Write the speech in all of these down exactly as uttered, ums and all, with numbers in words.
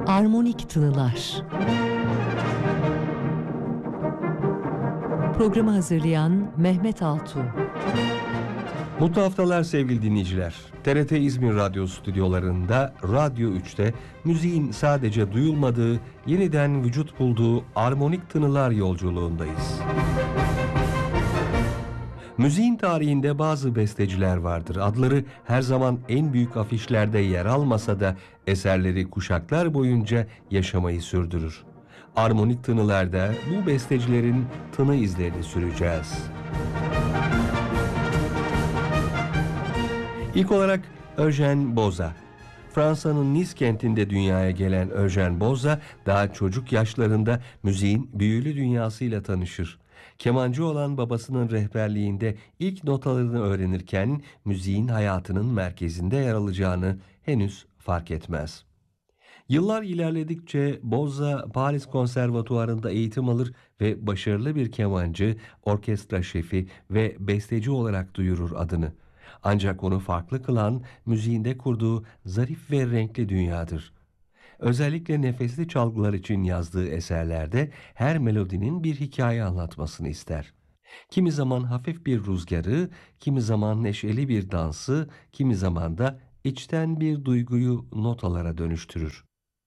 Armonik Tınılar. Programı hazırlayan Mehmet Altuğ. Mutlu haftalar sevgili dinleyiciler. T R T İzmir Radyo stüdyolarında Radyo üçte müziğin sadece duyulmadığı, yeniden vücut bulduğu armonik tınılar yolculuğundayız. Müziğin tarihinde bazı besteciler vardır. Adları her zaman en büyük afişlerde yer almasa da eserleri kuşaklar boyunca yaşamayı sürdürür. Armonik tınılarda bu bestecilerin tını izlerini süreceğiz. İlk olarak Eugène Boza. Fransa'nın Nice kentinde dünyaya gelen Eugène Boza daha çocuk yaşlarında müziğin büyülü dünyasıyla tanışır. Kemancı olan babasının rehberliğinde ilk notalarını öğrenirken müziğin hayatının merkezinde yer alacağını henüz fark etmez. Yıllar ilerledikçe Boza Paris Konservatuvarı'nda eğitim alır ve başarılı bir kemancı, orkestra şefi ve besteci olarak duyurur adını. Ancak onu farklı kılan müziğinde kurduğu zarif ve renkli dünyadır. Özellikle nefesli çalgılar için yazdığı eserlerde her melodinin bir hikaye anlatmasını ister. Kimi zaman hafif bir rüzgarı, kimi zaman neşeli bir dansı, kimi zaman da içten bir duyguyu notalara dönüştürür.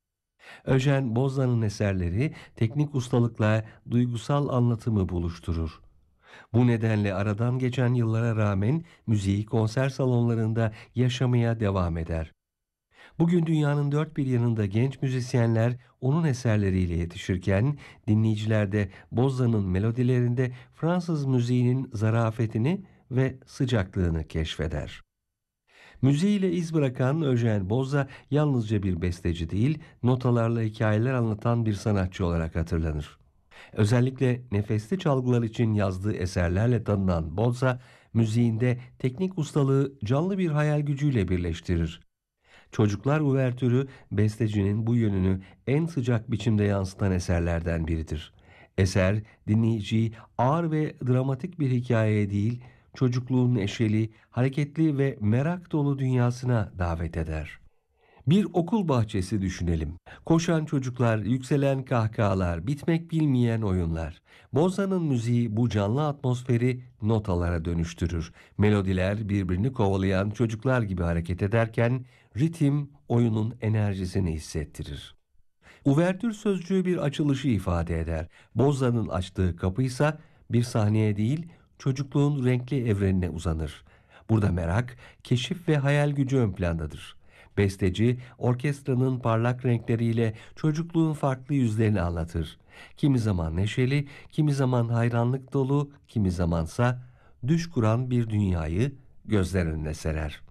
Eugène Boza'nın eserleri teknik ustalıkla duygusal anlatımı buluşturur. Bu nedenle aradan geçen yıllara rağmen müziği konser salonlarında yaşamaya devam eder. Bugün dünyanın dört bir yanında genç müzisyenler onun eserleriyle yetişirken dinleyiciler de Boza'nın melodilerinde Fransız müziğinin zarafetini ve sıcaklığını keşfeder. Müziğiyle iz bırakan Eugène Boza yalnızca bir besteci değil, notalarla hikayeler anlatan bir sanatçı olarak hatırlanır. Özellikle nefesli çalgılar için yazdığı eserlerle tanınan Boza, müziğinde teknik ustalığı canlı bir hayal gücüyle birleştirir. Çocuklar Uvertürü, bestecinin bu yönünü en sıcak biçimde yansıtan eserlerden biridir. Eser, dinleyiciyi ağır ve dramatik bir hikayeye değil, çocukluğun neşeli, hareketli ve merak dolu dünyasına davet eder. Bir okul bahçesi düşünelim. Koşan çocuklar, yükselen kahkahalar, bitmek bilmeyen oyunlar. Boza'nın müziği bu canlı atmosferi notalara dönüştürür. Melodiler birbirini kovalayan çocuklar gibi hareket ederken ritim oyunun enerjisini hissettirir. Uvertür sözcüğü bir açılışı ifade eder. Boza'nın açtığı kapıysa bir sahneye değil, çocukluğun renkli evrenine uzanır. Burada merak, keşif ve hayal gücü ön plandadır. Besteci, orkestranın parlak renkleriyle çocukluğun farklı yüzlerini anlatır. Kimi zaman neşeli, kimi zaman hayranlık dolu, kimi zamansa düş kuran bir dünyayı gözler önüne serer.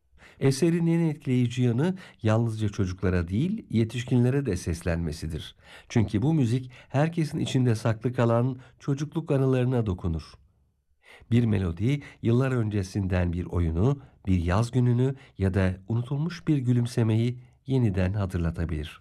Eserin en etkileyici yanı yalnızca çocuklara değil, yetişkinlere de seslenmesidir. Çünkü bu müzik herkesin içinde saklı kalan çocukluk anılarına dokunur. Bir melodi yıllar öncesinden bir oyunu, bir yaz gününü ya da unutulmuş bir gülümsemeyi yeniden hatırlatabilir.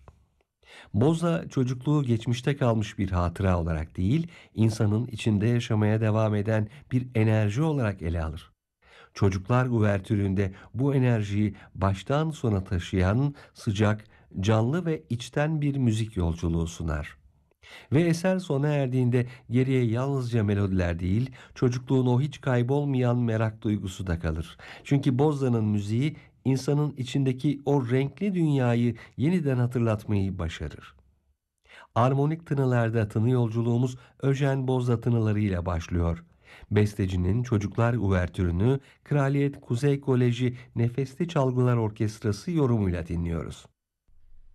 Boza çocukluğu geçmişte kalmış bir hatıra olarak değil, insanın içinde yaşamaya devam eden bir enerji olarak ele alır. Çocuklar Uvertürü'nde bu enerjiyi baştan sona taşıyan sıcak, canlı ve içten bir müzik yolculuğu sunar. Ve eser sona erdiğinde geriye yalnızca melodiler değil, çocukluğun o hiç kaybolmayan merak duygusu da kalır. Çünkü Boza'nın müziği insanın içindeki o renkli dünyayı yeniden hatırlatmayı başarır. Armonik tınılarda tını yolculuğumuz Eugène Boza tınılarıyla başlıyor. Bestecinin Çocuklar Uvertürünü Kraliyet Kuzey Koleji Nefesli Çalgılar Orkestrası yorumuyla dinliyoruz.